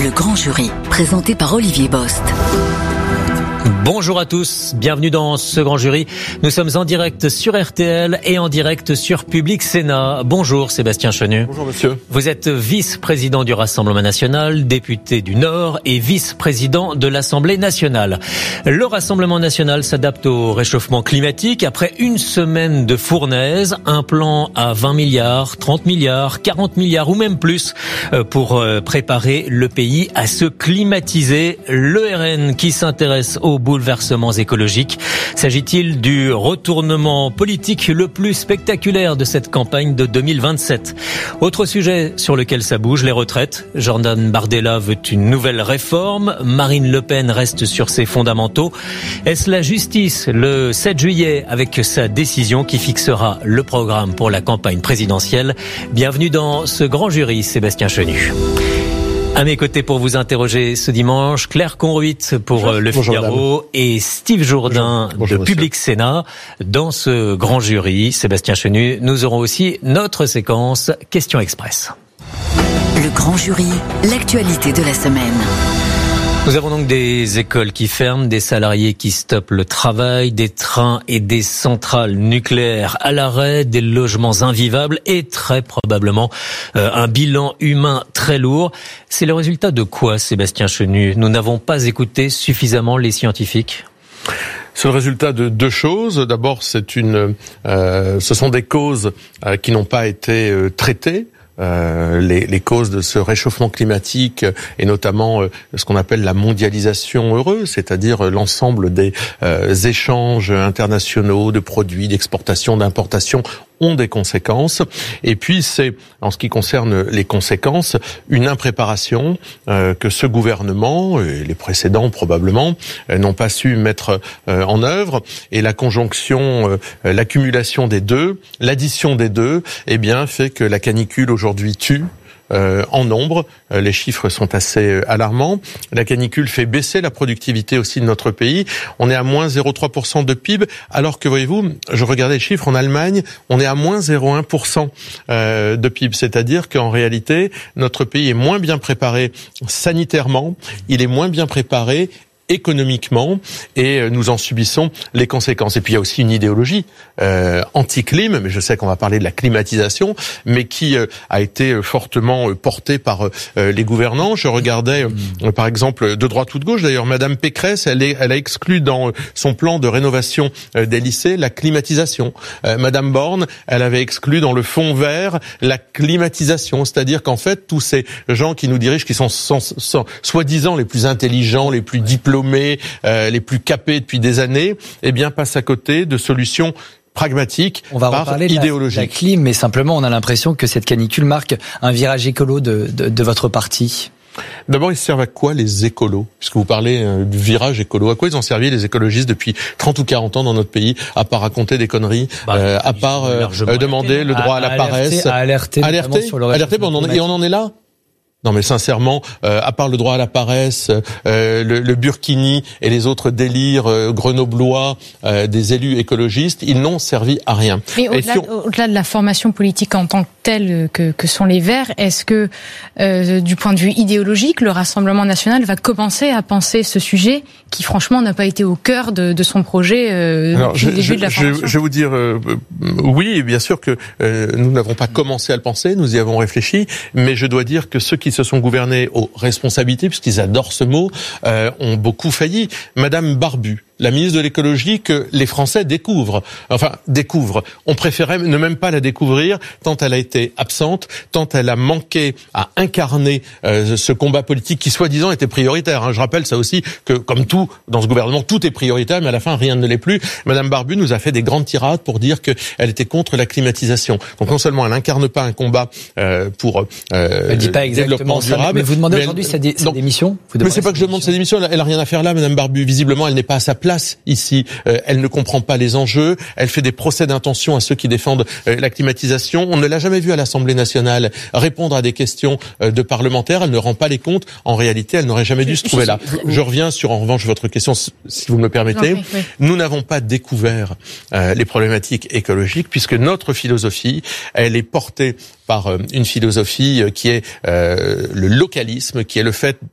Le Grand Jury, présenté par Olivier Bost. Bonjour à tous, bienvenue dans ce Grand Jury. Nous sommes en direct sur RTL et en direct sur Public Sénat. Bonjour Sébastien Chenu. Bonjour monsieur. Vous êtes vice-président du Rassemblement National, député du Nord et vice-président de l'Assemblée Nationale. Le Rassemblement National s'adapte au réchauffement climatique. Après une semaine de fournaise, un plan à 20 milliards, 30 milliards, 40 milliards ou même plus pour préparer le pays à se climatiser. Le RN qui s'intéresse aux bouleversements écologiques. S'agit-il du retournement politique le plus spectaculaire de cette campagne de 2027 ? Autre sujet sur lequel ça bouge, les retraites. Jordan Bardella veut une nouvelle réforme. Marine Le Pen reste sur ses fondamentaux. Est-ce la justice le 7 juillet avec sa décision qui fixera le programme pour la campagne présidentielle ? Bienvenue dans ce Grand Jury, Sébastien Chenu. À mes côtés pour vous interroger ce dimanche, Claire Conruit pour Le Figaro et Steve Jourdain de Public Sénat. Dans ce Grand Jury, Sébastien Chenu, nous aurons aussi notre séquence Questions Express. Le Grand Jury, l'actualité de la semaine. Nous avons donc des écoles qui ferment, des salariés qui stoppent le travail, des trains et des centrales nucléaires à l'arrêt, des logements invivables et très probablement un bilan humain très lourd. C'est le résultat de quoi, Sébastien Chenu ? Nous n'avons pas écouté suffisamment les scientifiques ? C'est le résultat de deux choses. D'abord, ce sont des causes qui n'ont pas été traitées. Les causes de ce réchauffement climatique et notamment ce qu'on appelle la mondialisation heureuse, c'est-à-dire l'ensemble des échanges internationaux de produits, d'exportation, d'importation ont des conséquences. Et puis c'est, en ce qui concerne les conséquences, une impréparation que ce gouvernement et les précédents probablement n'ont pas su mettre en œuvre. Et la conjonction, l'accumulation des deux, l'addition des deux, eh bien fait que la canicule aujourd'hui tue. En nombre, les chiffres sont assez alarmants. La canicule fait baisser la productivité aussi de notre pays. On est à moins 0,3% de PIB, alors que, voyez-vous, je regardais les chiffres, en Allemagne, on est à moins 0,1% de PIB. C'est-à-dire qu'en réalité, notre pays est moins bien préparé sanitairement, il est moins bien préparé économiquement, et nous en subissons les conséquences. Et puis il y a aussi une idéologie anti-clim, mais je sais qu'on va parler de la climatisation, mais qui a été fortement portée par les gouvernants. Je regardais par exemple de droite ou de gauche, d'ailleurs Madame Pécresse, elle a exclu dans son plan de rénovation des lycées la climatisation. Madame Borne, elle avait exclu dans le fonds vert la climatisation, c'est-à-dire qu'en fait tous ces gens qui nous dirigent, qui sont soi-disant les plus intelligents, les plus diplômés, les plus capés depuis des années, eh bien passent à côté de solutions pragmatiques. On va reparler de la clim, mais simplement on a l'impression que cette canicule marque un virage écolo de votre parti. D'abord, ils servent à quoi les écolos ? Puisque vous parlez du virage écolo, à quoi ils ont servi les écologistes depuis 30 ou 40 ans dans notre pays, à part raconter des conneries, à part demander le droit à la paresse, alerter, sur le alerter, et on en est là ? Non mais sincèrement, à part le droit à la paresse, le burkini et les autres délires grenoblois des élus écologistes, ils n'ont servi à rien. Mais au-delà de la formation politique en tant que telle que sont les Verts, est-ce que du point de vue idéologique, le Rassemblement National va commencer à penser ce sujet qui franchement n'a pas été au cœur de son projet depuis le début de la formation ? Je vais vous dire oui, bien sûr que nous n'avons pas commencé à le penser, nous y avons réfléchi, mais je dois dire que ceux qui se sont gouvernés aux responsabilités, puisqu'ils adorent ce mot, ont beaucoup failli. Madame Barbu, la ministre de l'écologie, que les Français découvrent. On préférait ne même pas la découvrir, tant elle a été absente, tant elle a manqué à incarner ce combat politique qui, soi-disant, était prioritaire. Je rappelle ça aussi, que comme tout, dans ce gouvernement, tout est prioritaire, mais à la fin, rien ne l'est plus. Madame Barbu nous a fait des grandes tirades pour dire qu'elle était contre la climatisation. Donc non seulement elle n'incarne pas un combat pour elle dit pas exactement durable, mais vous demandez aujourd'hui sa démission. Mais c'est pas que je demande sa démission, elle a rien à faire là, Madame Barbu. Visiblement, elle n'est pas à sa place ici. Elle ne comprend pas les enjeux. Elle fait des procès d'intention à ceux qui défendent la climatisation. On ne l'a jamais vue à l'Assemblée nationale répondre à des questions de parlementaires. Elle ne rend pas les comptes. En réalité, elle n'aurait jamais dû se trouver là. Je reviens sur, en revanche, votre question, si vous me le permettez. Oui. Nous n'avons pas découvert les problématiques écologiques, puisque notre philosophie, elle est portée par une philosophie qui est le localisme, qui est le fait